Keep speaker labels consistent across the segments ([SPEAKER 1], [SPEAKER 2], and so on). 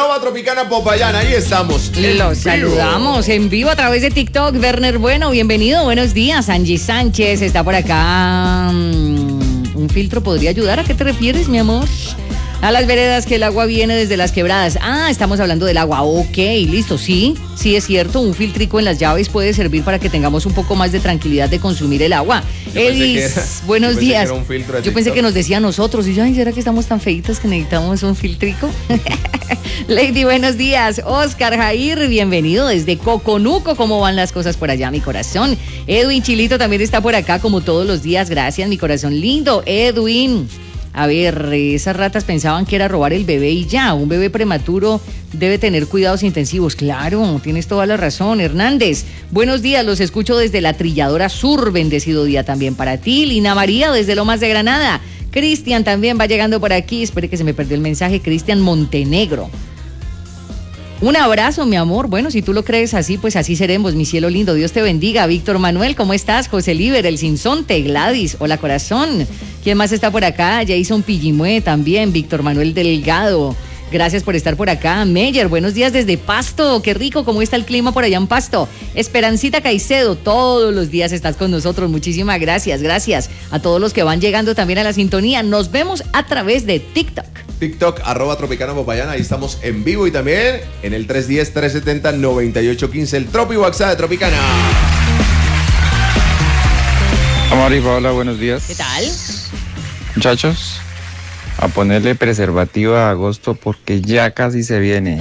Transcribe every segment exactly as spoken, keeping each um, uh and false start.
[SPEAKER 1] arroba Tropicana Popayán, ahí estamos.
[SPEAKER 2] Los saludamos en vivo a través de TikTok. Werner Bueno, bienvenido, buenos días. Angie Sánchez está por acá. ¿Un filtro podría ayudar? ¿A qué te refieres, mi amor? A las veredas que el agua viene desde las quebradas. Ah, estamos hablando del agua. Ok, listo. Sí, sí es cierto. Un filtrico en las llaves puede servir para que tengamos un poco más de tranquilidad de consumir el agua.
[SPEAKER 1] Yo
[SPEAKER 2] Edis,
[SPEAKER 1] era,
[SPEAKER 2] buenos
[SPEAKER 1] yo
[SPEAKER 2] días.
[SPEAKER 1] yo
[SPEAKER 2] TikTok. Pensé que nos decía a nosotros. Y yo, ay, ¿será que estamos tan feitas que necesitamos un filtrico? Lady, buenos días. Oscar Jair, bienvenido desde Coconuco. ¿Cómo van las cosas por allá, mi corazón? Edwin Chilito también está por acá como todos los días. Gracias, mi corazón lindo. Edwin. A ver, esas ratas pensaban que era robar el bebé y ya, un bebé prematuro debe tener cuidados intensivos. Claro, tienes toda la razón. Hernández, buenos días, los escucho desde la Trilladora Sur, bendecido día también para ti. Lina María, desde Lomas de Granada. Cristian también va llegando por aquí, espere que se me perdió el mensaje, Cristian Montenegro. Un abrazo, mi amor. Bueno, si tú lo crees así, pues así seremos, mi cielo lindo. Dios te bendiga. Víctor Manuel, ¿cómo estás? José Liber, el Sinsonte, Gladys, hola corazón. ¿Quién más está por acá? Jason Pillimue también, Víctor Manuel Delgado. Gracias por estar por acá. Meyer, buenos días desde Pasto. Qué rico, ¿cómo está el clima por allá en Pasto? Esperancita Caicedo, todos los días estás con nosotros. Muchísimas gracias, gracias a todos los que van llegando también a la sintonía. Nos vemos a través de TikTok.
[SPEAKER 1] TikTok, arroba Tropicana Popayán, ahí estamos en vivo y también en el tres uno cero, tres siete cero, nueve ocho uno cinco, el Tropi WhatsApp de Tropicana.
[SPEAKER 3] Amor y Paola, buenos días.
[SPEAKER 2] ¿Qué tal?
[SPEAKER 3] Muchachos, a ponerle preservativo a agosto porque ya casi se viene.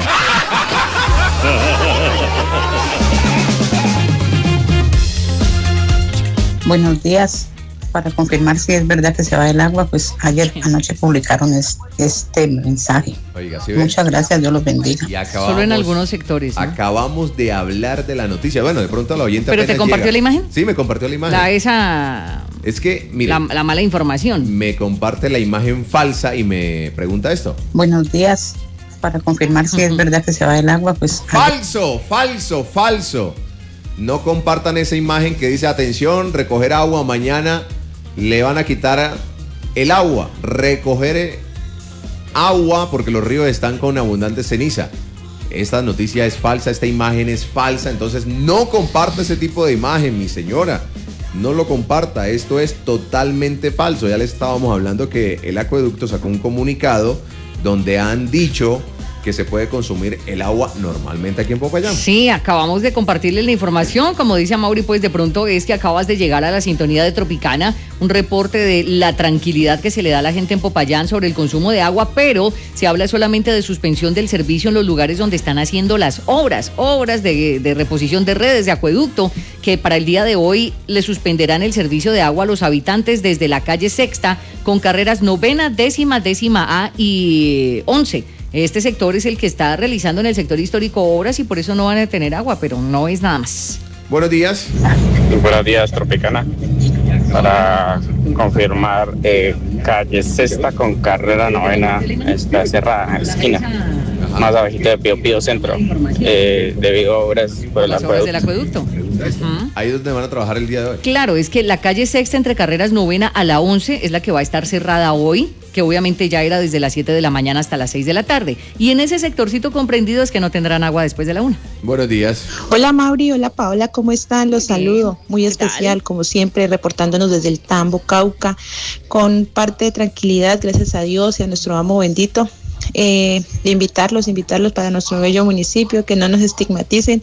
[SPEAKER 4] Buenos días. Para confirmar si es verdad que se va el agua, pues ayer anoche publicaron es, este mensaje.
[SPEAKER 1] Oiga, ¿sí
[SPEAKER 4] Muchas gracias, Dios los bendiga.
[SPEAKER 1] Y acabamos,
[SPEAKER 2] solo en algunos sectores, ¿no?
[SPEAKER 1] Acabamos de hablar de la noticia. Bueno, de pronto la oyente
[SPEAKER 2] ¿Pero te compartió
[SPEAKER 1] llega.
[SPEAKER 2] la imagen?
[SPEAKER 1] Sí, me compartió la imagen.
[SPEAKER 2] La esa...
[SPEAKER 1] Es que, mire,
[SPEAKER 2] la, la mala información.
[SPEAKER 1] Me comparte la imagen falsa y me pregunta esto.
[SPEAKER 4] Buenos días. Para confirmar si es verdad que se va el agua, pues...
[SPEAKER 1] Falso, falso, falso. No compartan esa imagen que dice, atención, recoger agua mañana... Le van a quitar el agua, recoger agua porque los ríos están con abundante ceniza. Esta noticia es falsa, esta imagen es falsa, entonces no comparta ese tipo de imagen, mi señora. No lo comparta, esto es totalmente falso. Ya les estábamos hablando que el acueducto sacó un comunicado donde han dicho que se puede consumir el agua normalmente aquí en Popayán.
[SPEAKER 2] Sí, acabamos de compartirle la información, como dice Mauri, pues de pronto es que acabas de llegar a la sintonía de Tropicana, un reporte de la tranquilidad que se le da a la gente en Popayán sobre el consumo de agua, pero se habla solamente de suspensión del servicio en los lugares donde están haciendo las obras, obras de, de reposición de redes de acueducto, que para el día de hoy le suspenderán el servicio de agua a los habitantes desde la calle Sexta, con carreras novena, décima, décima A y once. Este sector es el que está realizando en el sector histórico obras y por eso no van a tener agua, pero no es nada más.
[SPEAKER 1] Buenos días.
[SPEAKER 3] Buenos días, Tropicana. Para confirmar, eh, calle Sexta con carrera novena está cerrada, esquina. Ajá. Más abajito de Pío Pío Centro, eh, debido a obras por el acueducto.
[SPEAKER 2] del acueducto.
[SPEAKER 1] Uh-huh. Ahí es donde van a trabajar el día de hoy.
[SPEAKER 2] Claro, es que la calle Sexta entre carreras novena a la once es la que va a estar cerrada hoy, que obviamente ya era desde las siete de la mañana hasta las seis de la tarde. Y en ese sectorcito comprendido es que no tendrán agua después de la una.
[SPEAKER 1] Buenos días.
[SPEAKER 5] Hola Mauri, hola Paola, ¿cómo están? Los saludo. Muy especial,
[SPEAKER 2] tal?
[SPEAKER 5] Como siempre, reportándonos desde el Tambo, Cauca, con parte de tranquilidad, gracias a Dios y a nuestro amo bendito. Eh, de invitarlos, invitarlos para nuestro bello municipio, que no nos estigmaticen.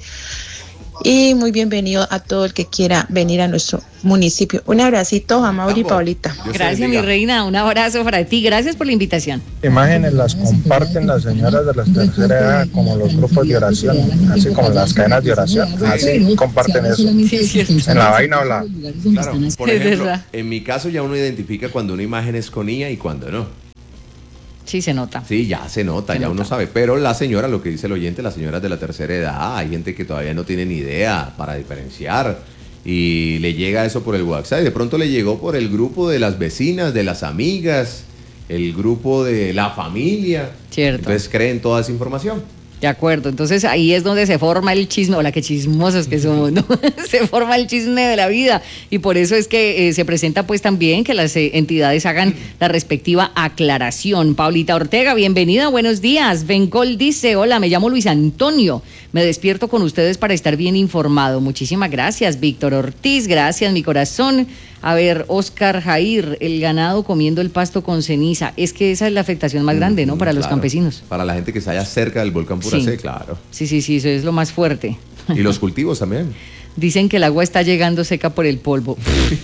[SPEAKER 5] Y muy bienvenido a todo el que quiera venir a nuestro municipio. Un abracito a Mauri y Paulita.
[SPEAKER 2] Gracias, mi reina. Un abrazo para ti. Gracias por la invitación.
[SPEAKER 6] Imágenes las comparten las señoras de la tercera edad, como los grupos de oración, así como las cadenas de oración. Así comparten eso.
[SPEAKER 2] Sí,
[SPEAKER 6] en la vaina o la...
[SPEAKER 1] Claro, por ejemplo, en mi caso ya uno identifica cuando una imagen es con I A y cuando no.
[SPEAKER 2] Sí, se nota.
[SPEAKER 1] Sí, ya se nota, se ya nota. Uno sabe. Pero la señora, lo que dice el oyente, las señoras de la tercera edad, hay gente que todavía no tiene ni idea para diferenciar. Y le llega eso por el WhatsApp. Y de pronto le llegó por el grupo de las vecinas, de las amigas, el grupo de la familia.
[SPEAKER 2] Cierto.
[SPEAKER 1] Entonces creen toda esa información.
[SPEAKER 2] De acuerdo, entonces ahí es donde se forma el chisme, o la que chismosos que somos, ¿no? Se forma el chisme de la vida y por eso es que eh, se presenta pues también que las eh, entidades hagan la respectiva aclaración. Paulita Ortega, bienvenida, buenos días. Bencol dice, hola, me llamo Luis Antonio, me despierto con ustedes para estar bien informado. Muchísimas gracias. Víctor Ortiz, gracias, mi corazón. A ver, Oscar Jair, el ganado comiendo el pasto con ceniza. Es que esa es la afectación más grande, ¿no? Para
[SPEAKER 1] claro,
[SPEAKER 2] los campesinos.
[SPEAKER 1] Para la gente que se halla cerca del volcán Puracé, sí. Claro.
[SPEAKER 2] Sí, sí, sí, eso es lo más fuerte.
[SPEAKER 1] Y los cultivos también.
[SPEAKER 2] Dicen que el agua está llegando seca por el polvo.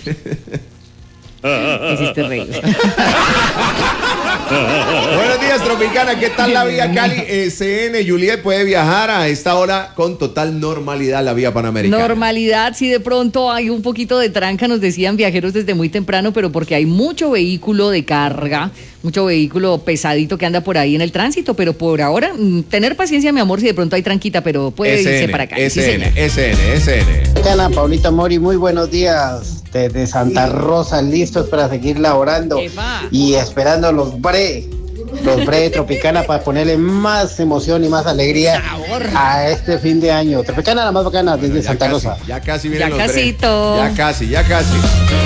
[SPEAKER 2] Hiciste reír.
[SPEAKER 1] Buenos días, Tropicana. ¿Qué tal la vía Cali? S N Juliet puede viajar a esta hora con total normalidad la vía panamericana.
[SPEAKER 2] Normalidad, sí, de pronto hay un poquito de tranca, nos decían viajeros desde muy temprano, pero porque hay mucho vehículo de carga, mucho vehículo pesadito que anda por ahí en el tránsito, pero por ahora, tener paciencia, mi amor, si de pronto hay tranquita, pero puede
[SPEAKER 1] S N,
[SPEAKER 2] irse para acá.
[SPEAKER 1] S N, sí, S N, S N.
[SPEAKER 7] Ana Paulita Mori, muy buenos días. Desde Santa Rosa, listos para seguir laborando y esperando los bre, los bre de Tropicana para ponerle más emoción y más alegría a este fin de año. Tropicana la más bacana desde
[SPEAKER 1] bueno,
[SPEAKER 7] Santa
[SPEAKER 1] casi,
[SPEAKER 7] Rosa.
[SPEAKER 1] Ya casi vienen
[SPEAKER 2] ya
[SPEAKER 1] los
[SPEAKER 2] casito.
[SPEAKER 1] bre. Ya casi, ya casi.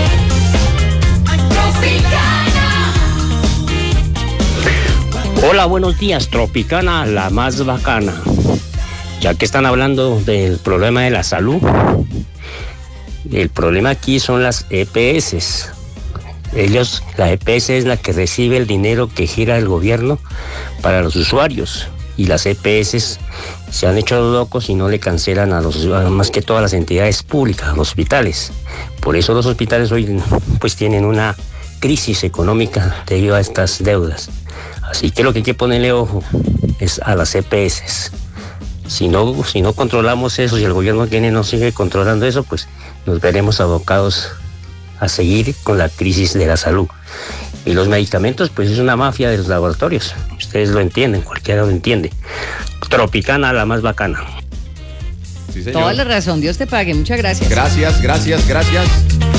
[SPEAKER 8] Hola, buenos días, Tropicana la más bacana. Ya que están hablando del problema de la salud, el problema aquí son las E P S. Ellos, la E P S es la que recibe el dinero que gira el gobierno para los usuarios. Y las E P S se han hecho locos y no le cancelan a los, a más que todas las entidades públicas, los hospitales. Por eso los hospitales hoy pues tienen una crisis económica debido a estas deudas. Así que lo que hay que ponerle ojo es a las E P S. Si no, si no controlamos eso, si el gobierno tiene no sigue controlando eso, pues nos veremos abocados a seguir con la crisis de la salud. Y los medicamentos, pues es una mafia de los laboratorios. Ustedes lo entienden, cualquiera lo entiende. Tropicana la más bacana.
[SPEAKER 1] Sí, señor.
[SPEAKER 2] Toda la razón, Dios te pague, muchas gracias.
[SPEAKER 1] Gracias, gracias, gracias.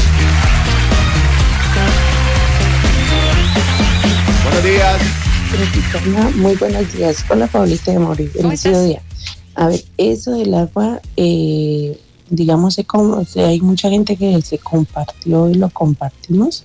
[SPEAKER 1] Buenos días.
[SPEAKER 9] Tropicana, muy buenos días. Hola, Paulita de Mori. Bendecido día. A ver, eso del agua, eh, digamos, se como, o sea, hay mucha gente que se compartió y lo compartimos.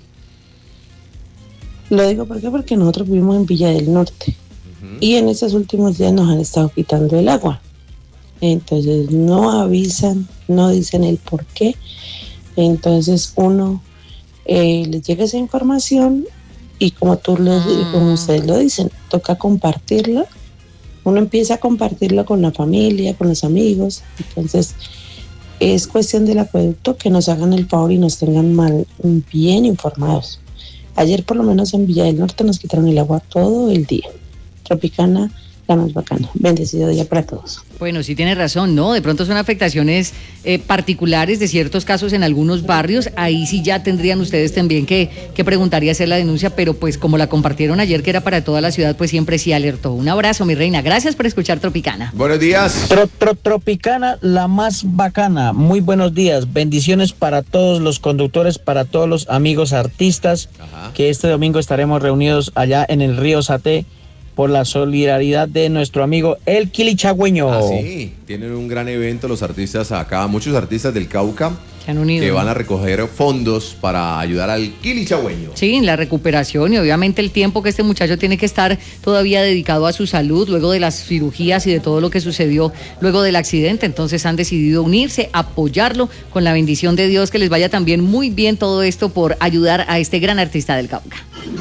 [SPEAKER 9] Lo digo ¿por qué? Porque nosotros vivimos en Villa del Norte uh-huh. y en estos últimos días nos han estado quitando el agua. Entonces no avisan, no dicen el por qué. Entonces uno eh, les llega esa información y como tú lo, uh-huh. como ustedes lo dicen, toca compartirla. Uno empieza a compartirlo con la familia, con los amigos. Entonces es cuestión del acueducto que nos hagan el favor y nos tengan mal, bien informados. Ayer por lo menos en Villa del Norte nos quitaron el agua todo el día. Tropicana, la más bacana. Bendecido día para todos.
[SPEAKER 2] Bueno, sí tiene razón, ¿no? De pronto son afectaciones eh, particulares de ciertos casos en algunos barrios. Ahí sí ya tendrían ustedes también que, que preguntar y hacer la denuncia, pero pues como la compartieron ayer que era para toda la ciudad, pues siempre sí alertó. Un abrazo, mi reina. Gracias por escuchar Tropicana.
[SPEAKER 1] Buenos días.
[SPEAKER 10] Tro, tro, Tropicana, la más bacana. Muy buenos días. Bendiciones para todos los conductores, para todos los amigos artistas, Ajá. que este domingo estaremos reunidos allá en el río Saté por la solidaridad de nuestro amigo El Quilichagüeño.
[SPEAKER 1] Ah, sí, tienen un gran evento los artistas acá, muchos artistas del Cauca
[SPEAKER 2] se han unido,
[SPEAKER 1] que van a recoger fondos para ayudar al Quilichagüeño.
[SPEAKER 2] Sí, la recuperación y obviamente el tiempo que este muchacho tiene que estar todavía dedicado a su salud luego de las cirugías y de todo lo que sucedió luego del accidente. Entonces han decidido unirse, apoyarlo con la bendición de Dios, que les vaya también muy bien todo esto por ayudar a este gran artista del Cauca.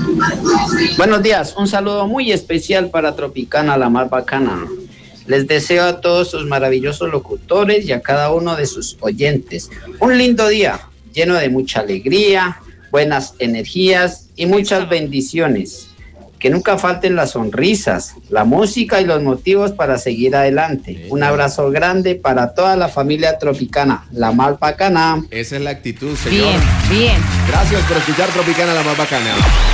[SPEAKER 11] Buenos días, un saludo muy especial para Tropicana, la más bacana. Les deseo a todos sus maravillosos locutores y a cada uno de sus oyentes un lindo día, lleno de mucha alegría, buenas energías y muchas bendiciones. Que nunca falten las sonrisas, la música y los motivos para seguir adelante. Un abrazo grande para toda la familia Tropicana, la más bacana.
[SPEAKER 1] Esa es la actitud, señor.
[SPEAKER 2] Bien, bien.
[SPEAKER 1] Gracias por escuchar Tropicana, la más bacana.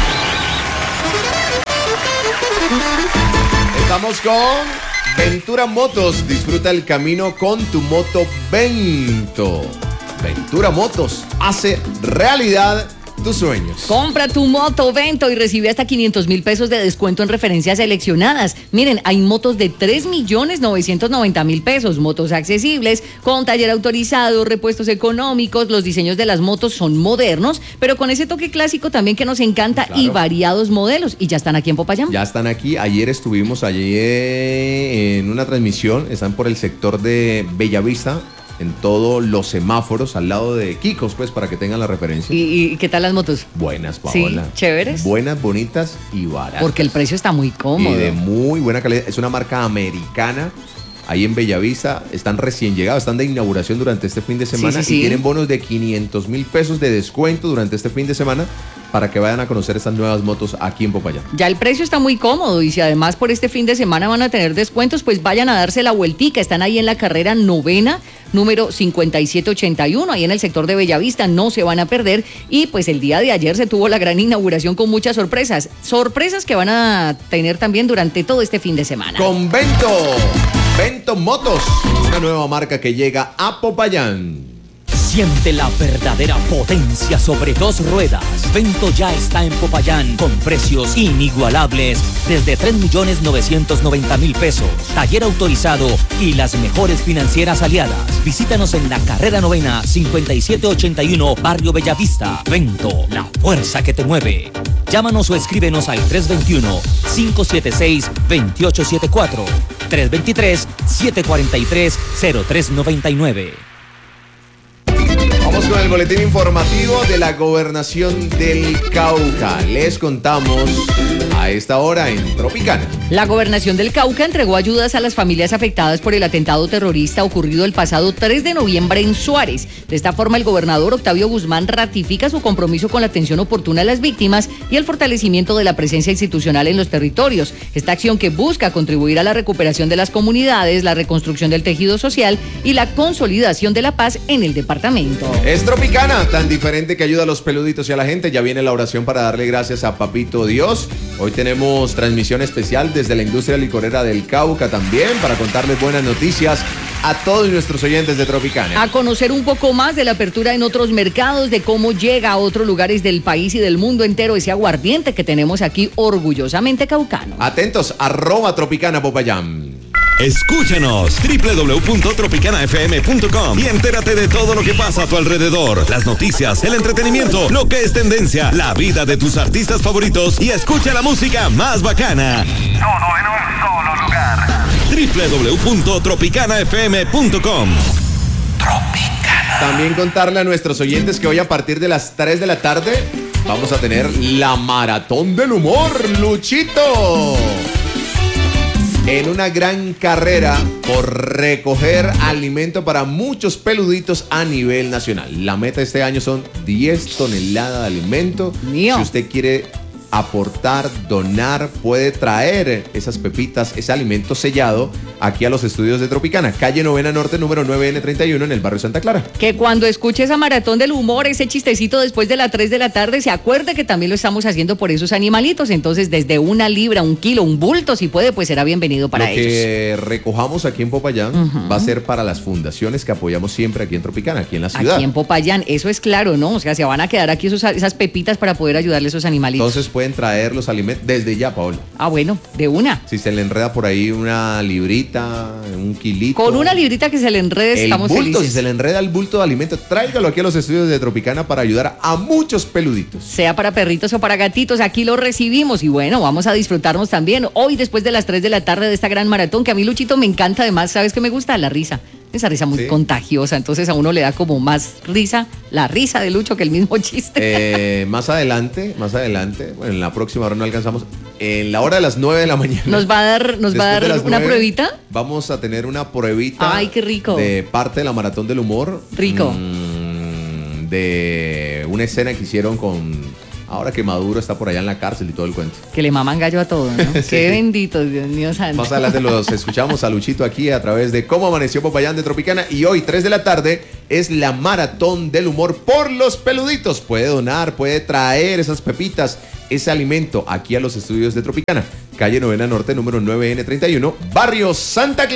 [SPEAKER 1] Estamos con Ventura Motos. Disfruta el camino con tu moto Vento. Ventura Motos hace realidad tus sueños.
[SPEAKER 2] Compra tu moto Vento y recibe hasta quinientos mil pesos de descuento en referencias seleccionadas. Miren, hay motos de tres millones novecientos noventa mil pesos, motos accesibles, con taller autorizado, repuestos económicos, los diseños de las motos son modernos, pero con ese toque clásico también que nos encanta, claro. Y variados modelos. Y ya están aquí en Popayán.
[SPEAKER 1] Ya están aquí. Ayer estuvimos allí en una transmisión, están por el sector de Bellavista, en todos los semáforos, al lado de Kikos, pues, para que tengan la referencia.
[SPEAKER 2] ¿Y, y qué tal las motos?
[SPEAKER 1] Buenas, Paola.
[SPEAKER 2] Sí, chéveres.
[SPEAKER 1] Buenas, bonitas y baratas.
[SPEAKER 2] Porque el precio está muy cómodo.
[SPEAKER 1] Y de muy buena calidad. Es una marca americana. Ahí en Bellavista, están recién llegados, están de inauguración durante este fin de semana, sí, sí, sí. Y tienen bonos de quinientos mil pesos de descuento durante este fin de semana para que vayan a conocer estas nuevas motos aquí en Popayán.
[SPEAKER 2] Ya el precio está muy cómodo y si además por este fin de semana van a tener descuentos, pues vayan a darse la vueltica. Están ahí en la carrera novena, número cincuenta y siete ochenta y uno, ahí en el sector de Bellavista, no se van a perder. Y pues el día de ayer se tuvo la gran inauguración con muchas sorpresas, sorpresas que van a tener también durante todo este fin de semana.
[SPEAKER 1] Con Vento, Vento Motos, una nueva marca que llega a Popayán.
[SPEAKER 12] Siente la verdadera potencia sobre dos ruedas. Vento ya está en Popayán con precios inigualables desde tres millones novecientos noventa mil pesos. Taller autorizado y las mejores financieras aliadas. Visítanos en la carrera novena cincuenta y siete ochenta y uno, Barrio Bellavista. Vento, la fuerza que te mueve. Llámanos o escríbenos al tres dos uno, cinco siete seis, dos ocho siete cuatro, tres dos tres, siete cuatro tres, cero tres nueve nueve.
[SPEAKER 1] Vamos con el boletín informativo de la Gobernación del Cauca. Les contamos a esta hora en Tropicana.
[SPEAKER 2] La Gobernación del Cauca entregó ayudas a las familias afectadas por el atentado terrorista ocurrido el pasado tres de noviembre en Suárez. De esta forma, el gobernador Octavio Guzmán ratifica su compromiso con la atención oportuna a las víctimas y el fortalecimiento de la presencia institucional en los territorios. Esta acción que busca contribuir a la recuperación de las comunidades, la reconstrucción del tejido social y la consolidación de la paz en el departamento.
[SPEAKER 1] Es Tropicana, tan diferente que ayuda a los peluditos y a la gente. Ya viene la oración para darle gracias a Papito Dios. Hoy tenemos transmisión especial desde la industria licorera del Cauca también para contarles buenas noticias a todos nuestros oyentes de Tropicana.
[SPEAKER 2] A conocer un poco más de la apertura en otros mercados, de cómo llega a otros lugares del país y del mundo entero ese aguardiente que tenemos aquí orgullosamente caucano.
[SPEAKER 1] Atentos, arroba Tropicana Popayán.
[SPEAKER 13] Escúchanos, doble u doble u doble u punto tropicana f m punto com y entérate de todo lo que pasa a tu alrededor. Las noticias, el entretenimiento, lo que es tendencia, la vida de tus artistas favoritos y escucha la música más bacana. Todo en un solo lugar. doble u doble u doble u punto tropicana f m punto com.
[SPEAKER 1] Tropicana. También contarle a nuestros oyentes que hoy a partir de las tres de la tarde vamos a tener la Maratón del Humor, Luchito. En una gran carrera por recoger alimento para muchos peluditos a nivel nacional. La meta este año son diez toneladas de alimento.
[SPEAKER 2] Mío.
[SPEAKER 1] Si usted quiere aportar, donar, puede traer esas pepitas, ese alimento sellado aquí a los estudios de Tropicana, calle Novena Norte, número nueve ene treinta y uno, en el barrio Santa Clara.
[SPEAKER 2] Que cuando escuche esa Maratón del Humor, ese chistecito después de las tres de la tarde, se acuerde que también lo estamos haciendo por esos animalitos. Entonces, desde una libra, un kilo, un bulto, si puede, pues será bienvenido para
[SPEAKER 1] lo
[SPEAKER 2] ellos.
[SPEAKER 1] Lo que recojamos aquí en Popayán uh-huh. va a ser para las fundaciones que apoyamos siempre aquí en Tropicana, aquí en la ciudad.
[SPEAKER 2] Aquí en Popayán, eso es claro, ¿no? O sea, se van a quedar aquí esos, esas pepitas para poder ayudarle a esos animalitos.
[SPEAKER 1] Entonces pueden traer los alimentos desde ya, Paola.
[SPEAKER 2] Ah, bueno, de una.
[SPEAKER 1] Si se le enreda por ahí una librita, un kilito.
[SPEAKER 2] Con una librita que se le enrede,
[SPEAKER 1] el
[SPEAKER 2] estamos
[SPEAKER 1] bulto,
[SPEAKER 2] felices.
[SPEAKER 1] Si se le enreda el bulto de alimento, tráigalo aquí a los estudios de Tropicana para ayudar a muchos peluditos.
[SPEAKER 2] Sea para perritos o para gatitos, aquí lo recibimos. Y bueno, vamos a disfrutarnos también hoy después de las tres de la tarde de esta gran maratón, que a mí, Luchito, me encanta. Además, ¿sabes qué me gusta? La risa. Esa risa muy sí. contagiosa, entonces a uno le da como más risa, la risa de Lucho que el mismo chiste.
[SPEAKER 1] Eh, más adelante, más adelante, bueno, en la próxima hora no alcanzamos, en la hora de las nueve de la mañana.
[SPEAKER 2] ¿Nos va a dar, nos va a dar una nueve, pruebita?
[SPEAKER 1] Vamos a tener una pruebita.
[SPEAKER 2] Ay, qué rico.
[SPEAKER 1] De parte de la Maratón del Humor.
[SPEAKER 2] Rico.
[SPEAKER 1] Mmm, de una escena que hicieron con... Ahora que Maduro está por allá en la cárcel y todo el cuento.
[SPEAKER 2] Que le maman gallo a todo, ¿no? Sí. Qué bendito, Dios mío santo.
[SPEAKER 1] Más adelante los escuchamos a Luchito aquí a través de Cómo Amaneció Popayán de Tropicana. Y hoy, tres de la tarde, es la Maratón del Humor por los peluditos. Puede donar, puede traer esas pepitas, ese alimento aquí a los estudios de Tropicana. Calle Novena Norte, número nueve ene treinta y uno, barrio Santa Clara.